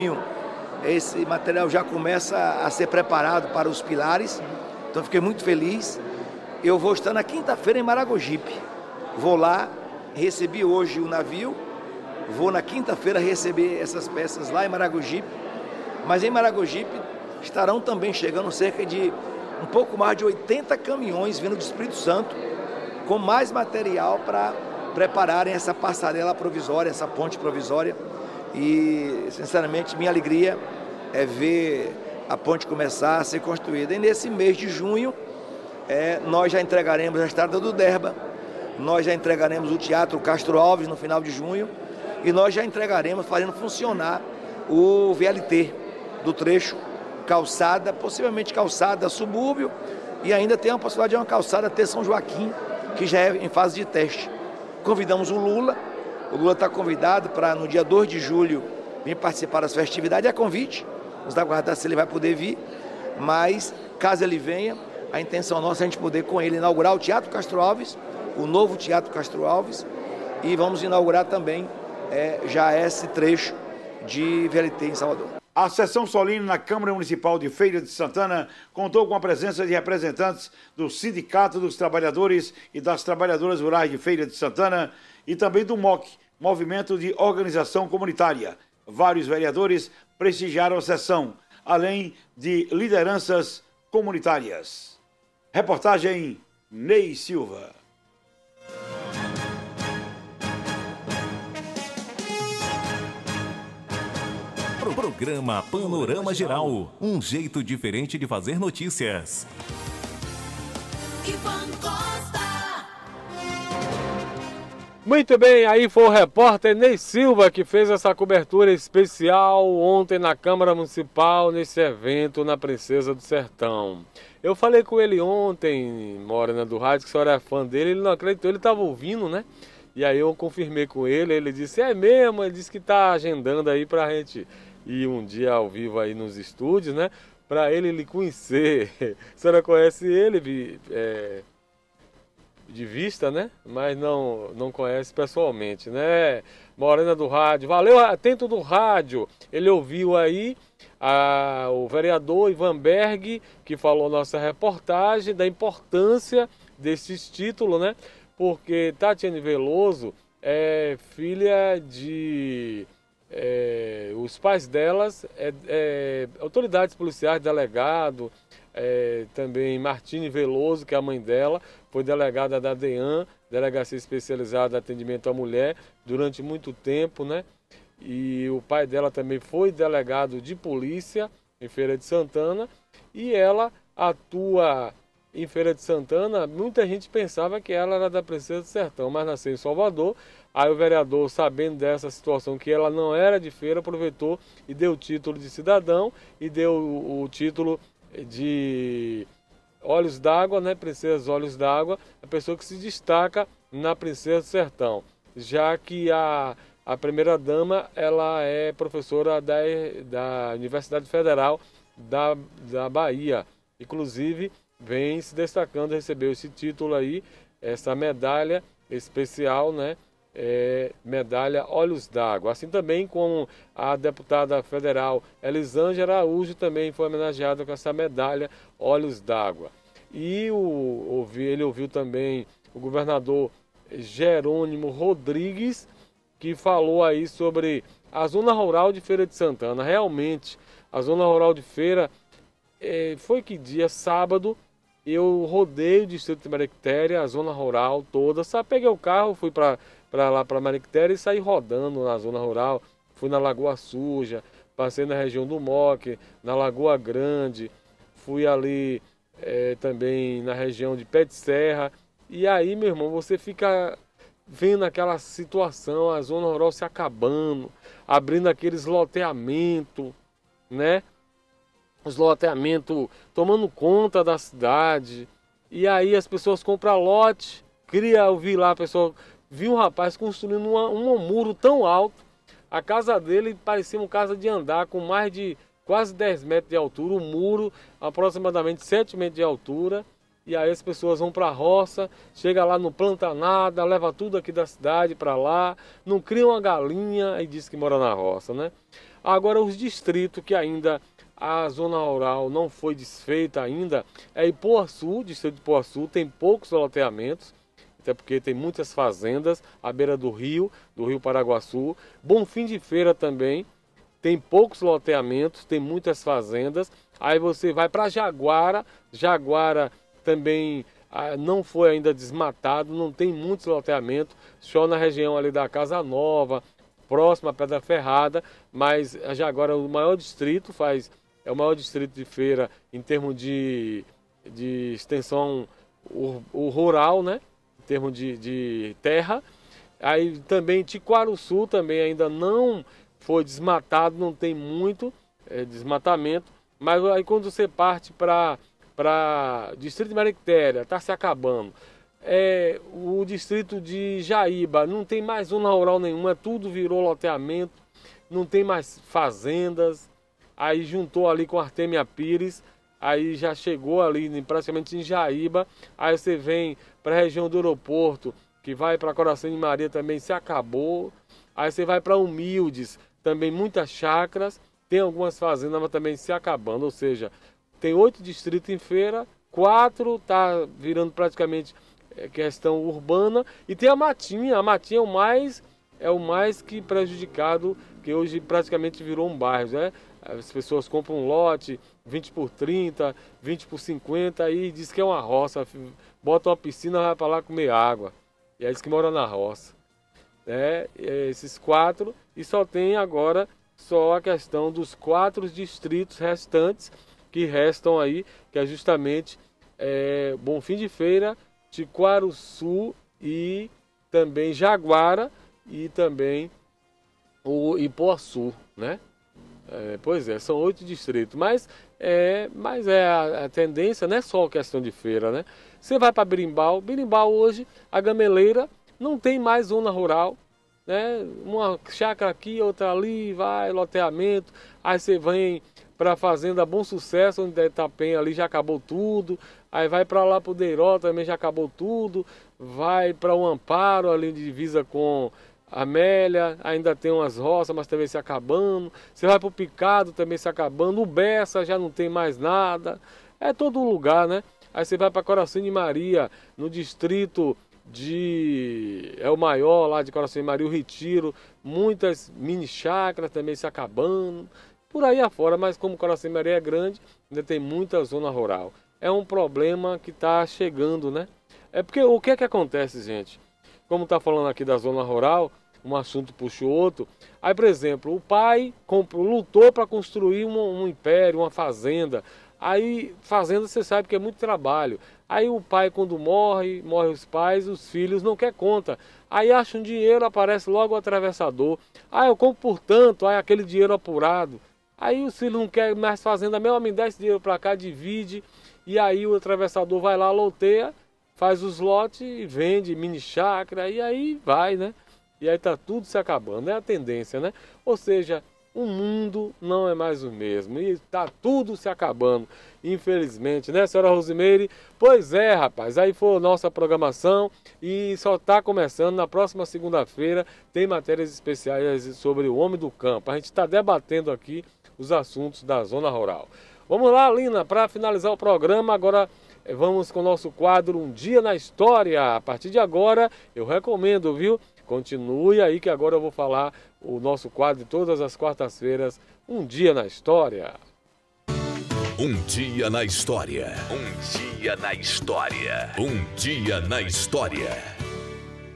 esse material já começa a ser preparado para os pilares, então fiquei muito feliz. Eu vou estar na quinta-feira em Maragogipe, vou lá, recebi hoje o navio, vou na quinta-feira receber essas peças lá em Maragogipe, mas em Maragogipe estarão também chegando cerca de um pouco mais de 80 caminhões vindo do Espírito Santo, com mais material para prepararem essa passarela provisória, essa ponte provisória. E, sinceramente, minha alegria é ver a ponte começar a ser construída. E nesse mês de junho, nós já entregaremos a Estrada do Derba, nós já entregaremos o Teatro Castro Alves no final de junho, e nós já entregaremos, fazendo funcionar o VLT do trecho calçada, possivelmente calçada subúrbio, e ainda tem a possibilidade de uma calçada até São Joaquim, que já é em fase de teste. Convidamos o Lula está convidado para no dia 2 de julho vir participar das festividades, é convite, vamos aguardar se ele vai poder vir, mas caso ele venha, a intenção nossa é a gente poder com ele inaugurar o Teatro Castro Alves, o novo Teatro Castro Alves, e vamos inaugurar também já esse trecho de VLT em Salvador. A sessão solene na Câmara Municipal de Feira de Santana contou com a presença de representantes do Sindicato dos Trabalhadores e das Trabalhadoras Rurais de Feira de Santana e também do MOC, Movimento de Organização Comunitária. Vários vereadores prestigiaram a sessão, além de lideranças comunitárias. Reportagem Ney Silva. Programa Panorama Geral, um jeito diferente de fazer notícias. Muito bem, aí foi o repórter Ney Silva que fez essa cobertura especial ontem na Câmara Municipal, nesse evento na Princesa do Sertão. Eu falei com ele ontem, Morena do Rádio, que a senhora é fã dele, ele não acreditou, ele estava ouvindo, né? E aí eu confirmei com ele disse, é mesmo, ele disse que está agendando aí pra gente ir um dia ao vivo aí nos estúdios, né? Pra ele lhe conhecer. A senhora conhece ele de vista, né? Mas não conhece pessoalmente, né? Morena do Rádio, valeu, atento do rádio. Ele ouviu aí o vereador Ivan Berg, que falou nossa reportagem da importância desses títulos, né? Porque Tatiane Veloso é filha de... os pais delas, autoridades policiais, delegado, também Martine Veloso, que é a mãe dela, foi delegada da DEAN, Delegacia Especializada de Atendimento à Mulher, durante muito tempo, né? E o pai dela também foi delegado de polícia em Feira de Santana, e ela atua em Feira de Santana. Muita gente pensava que ela era da Princesa do Sertão, mas nasceu em Salvador. Aí o vereador, sabendo dessa situação, que ela não era de Feira, aproveitou e deu o título de cidadão e deu o título de Olhos d'Água, né? Princesa Olhos d'Água, a pessoa que se destaca na Princesa do Sertão. Já que a primeira-dama, ela é professora da Universidade Federal da Bahia. Inclusive, vem se destacando, recebeu esse título aí, essa medalha especial, né? Medalha Olhos d'Água. Assim também como a deputada federal Elisângela Araújo também foi homenageada com essa medalha Olhos d'Água. E ele ouviu também o governador Jerônimo Rodrigues, que falou aí sobre a zona rural de Feira de Santana. Realmente, a zona rural de Feira, foi que dia? Sábado, eu rodei o distrito de Mariquitéria, a zona rural toda, peguei o carro, fui para lá para Mariquitéria e saí rodando na zona rural, fui na Lagoa Suja, passei na região do Moque, na Lagoa Grande, fui ali também na região de Pé de Serra, e aí, meu irmão, você fica vendo aquela situação, a zona rural se acabando, abrindo aqueles loteamentos, né? Os loteamentos tomando conta da cidade, e aí as pessoas compram lote, eu vi lá, a pessoa viu um rapaz construindo um muro tão alto, a casa dele parecia uma casa de andar com mais de quase 10 metros de altura, o muro aproximadamente 7 metros de altura, e aí as pessoas vão para a roça, chega lá, não planta nada, leva tudo aqui da cidade para lá, não cria uma galinha e diz que mora na roça, né? Agora, os distritos que ainda a zona rural não foi desfeita ainda, é Ipuaçu, distrito de Ipuaçu, tem poucos loteamentos, até porque tem muitas fazendas à beira do Rio Paraguaçu. Bonfim de Feira também, tem poucos loteamentos, tem muitas fazendas. Aí você vai para Jaguara, Jaguara também não foi ainda desmatado, não tem muitos loteamentos, só na região ali da Casa Nova, próxima à Pedra Ferrada, mas a Jaguara é o maior distrito, é o maior distrito de feira em termos de extensão rural, né? Em termos de terra. Aí também Tiquaruçu também ainda não foi desmatado, não tem muito desmatamento, mas aí quando você parte para distrito de Mariquitéria, está se acabando. O distrito de Jaíba não tem mais zona rural nenhuma, tudo virou loteamento, não tem mais fazendas. Aí juntou ali com Artemia Pires, aí já chegou ali praticamente em Jaíba. Aí você vem para a região do aeroporto, que vai para Coração de Maria também se acabou. Aí você vai para Humildes, também muitas chácaras, tem algumas fazendas, mas também se acabando. Ou seja, tem 8 distritos em feira, 4 está virando praticamente questão urbana, e tem a Matinha é o mais que prejudicado, que hoje praticamente virou um bairro, né? As pessoas compram um lote, 20 por 30, 20 por 50, aí diz que é uma roça, bota uma piscina, vai para lá comer água. E é isso que mora na roça. Esses 4, e só tem agora só a questão dos 4 distritos restantes, que restam aí, que é justamente Bonfim de Feira, Tiquaruçu e também Jaguara e também o Ipuaçu, né? Pois é, são 8 distritos, mas a tendência não é só questão de feira, né? Você vai para Berimbau hoje, a Gameleira não tem mais zona rural, né? Uma chácara aqui, outra ali, vai, loteamento, aí você vem para a Fazenda Bom Sucesso, onde é Itapem, ali já acabou tudo, aí vai para lá para o Deiró, também já acabou tudo, vai para o Amparo, ali de divisa com Amélia, ainda tem umas roças, mas também se acabando. Você vai para o Picado, também se acabando. O Bessa já não tem mais nada. É todo um lugar, né? Aí você vai para Coração de Maria, no distrito é o maior lá de Coração de Maria, o Retiro. Muitas mini chácaras também se acabando. Por aí afora, mas como Coração de Maria é grande, ainda tem muita zona rural. É um problema que está chegando, né? É porque o que é que acontece, gente? Como está falando aqui da zona rural, um assunto puxa o outro. Aí, por exemplo, o pai lutou para construir um império, uma fazenda. Aí, fazenda você sabe que é muito trabalho. Aí o pai, quando morre os pais, os filhos não quer conta. Aí acha um dinheiro, aparece logo o atravessador. Aí eu compro por tanto, aí aquele dinheiro apurado. Aí os filhos não querem mais fazenda mesmo, me dá esse dinheiro para cá, divide. E aí o atravessador vai lá, loteia, faz os lotes e vende mini chácara, e aí vai, né? E aí tá tudo se acabando, é a tendência, né? Ou seja, o mundo não é mais o mesmo e tá tudo se acabando, infelizmente, né, senhora Rosimeire? Pois é, rapaz, aí foi a nossa programação e só tá começando. Na próxima segunda-feira tem matérias especiais sobre o homem do campo. A gente está debatendo aqui os assuntos da zona rural. Vamos lá, Lina, para finalizar o programa, agora vamos com o nosso quadro Um Dia na História. A partir de agora, eu recomendo, viu? Continue aí que agora eu vou falar o nosso quadro de todas as quartas-feiras, Um Dia na História. Um dia na história. Um dia na história. Um dia na história.